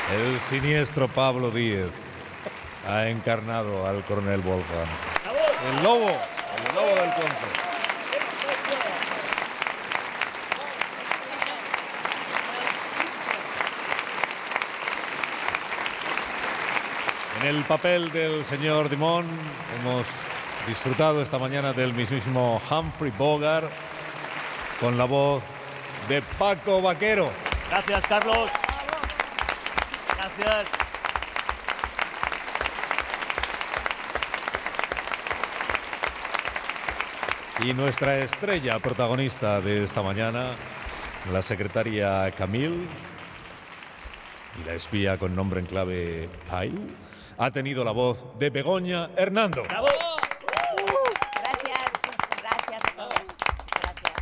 El siniestro Pablo Díez ha encarnado al coronel Wolfgang. El lobo del Conce. En el papel del señor Dimon hemos disfrutado esta mañana del mismísimo Humphrey Bogart con la voz de Paco Vaquero. Gracias, Carlos. Gracias. Y nuestra estrella protagonista de esta mañana, la secretaria Camille y la espía con nombre en clave Pyle, ha tenido la voz de Begoña Hernando. ¡Bravo!